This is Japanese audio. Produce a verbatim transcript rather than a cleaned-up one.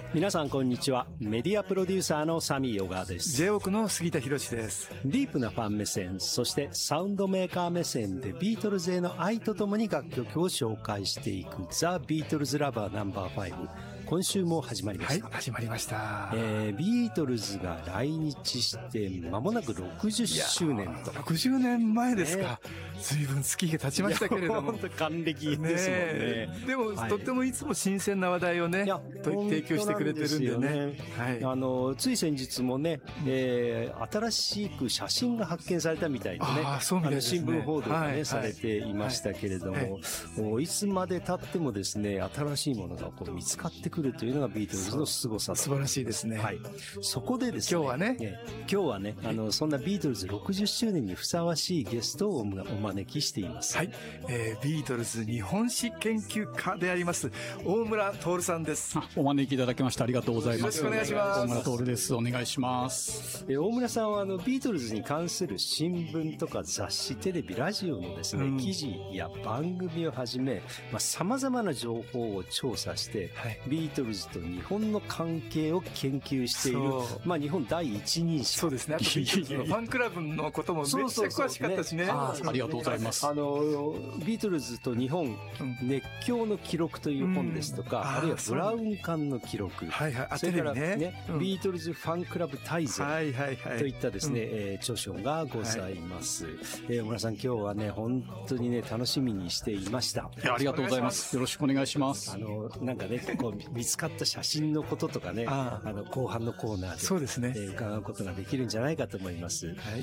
皆さんこんにちは。メディアプロデューサーのサミー小川です。 ジェイオークの杉田博です。 ディープなファン目線、そしてサウンドメーカー目線でビートルズへの愛とともに楽曲を紹介していくザ・ビートルズラバーナンバーファイブ。今週も始まりました。 はい、始まりました。 えー、ビートルズが来日して間もなくろくじゅっしゅうねんと。 ろくじゅうねんまえですか。随分月日が経ちましたけれども。 本当還暦ですもんね。 ねでも、はい、とってもいつも新鮮な話題をね、提供してくれてるんでね。 はい、あのつい先日もね、えー、新しく写真が発見されたみたいでね、 あそうみたいですね、 新聞報道がね、はい、されていましたけれども、はいはい、いつまで経ってもですね、新しいものがこう見つかってくるというのがビートルズの凄さ。 素晴らしいですね。 はい。そこでですね、 今日はね、 ね今日はね、あのそんなビートルズろくじゅっしゅうねんにふさわしいゲストをお招きしています。 はい、えー、ビートルズ日本史研究家であります大村徹さんです。 お招きいただきましてありがとうございます。 よろしくお願いします。 大村徹です。お願いします。 えー、大村さんはあのビートルズに関する新聞とか雑誌、テレビ、ラジオのですね、うん、記事や番組をはじめ、まあ、様々な情報を調査して、はい、ビートルズと日本の関係を研究している、まあ日本第一人者。 そうですね。あとビートルズのファンクラブのこともめっちゃ詳しかったしね。 そうそうそうね、あ, ありがとうございます。 あのビートルズと日本、うん、熱狂の記録という本ですとか、うん、あ, あるいはブラウン管の記録、 はいはい、 それからね、 ねうん、ビートルズファンクラブ大全といったですね、はいはいはい、えー、著書がございます。はい、えー、小村さん今日はね本当にね楽しみにしていました。 いやありがとうございます。よろしくお願いします。 あのなんかねこう見つかった写真のこととかねああの後半のコーナーで、 そうですね、 えー、伺うことができるんじゃないかと思います。はい。